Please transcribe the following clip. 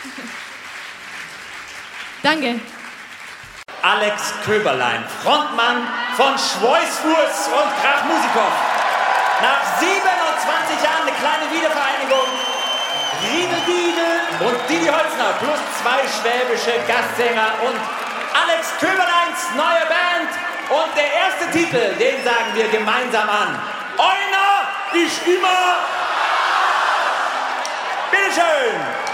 Danke. Alex Köberlein, Frontmann von Schweißfuß und Krachmusikow. Nach 27 Jahren eine kleine Wiedervereinigung. Riedel Diedel und Didi Holzner plus 2 schwäbische Gastsänger und Alex Köberleins neue Band. Und der erste Titel, den sagen wir gemeinsam an. Einer ist immer... Bitteschön!